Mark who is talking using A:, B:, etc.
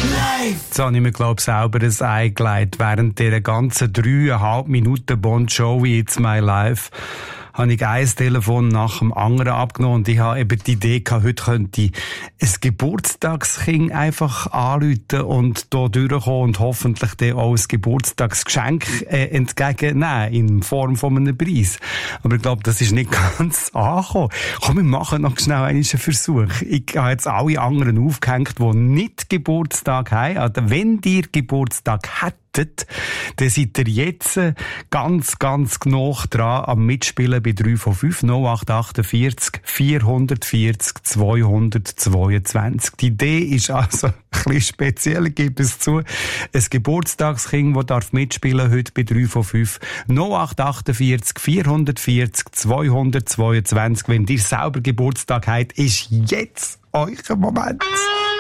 A: Jetzt habe ich mir, glaube ich, selber ein Ei gelegt. Während dieser ganzen 3,5 Minuten Bon Jovi It's My Life habe ich ein Telefon nach dem anderen abgenommen und ich habe eben die Idee gehabt, heute könnte ich ein Geburtstagskind einfach anrufen und hier durchkommen und hoffentlich dann auch ein Geburtstagsgeschenk entgegennehmen in Form von einem Preis. Aber ich glaube, das ist nicht ganz angekommen. Komm, wir machen noch schnell einen Versuch. Ich habe jetzt alle anderen aufgehängt, die nicht Geburtstag haben. Also wenn ihr Geburtstag hättet, dann seid ihr jetzt ganz genau dran am Mitspielen bei 3 von 5 0848 440 222. Die Idee ist also ein bisschen speziell, ich gebe es zu. Ein Geburtstagskind, das darf mitspielen heute bei 3 von 5 0848 440 222. Wenn ihr selber Geburtstag habt, ist jetzt euer Moment.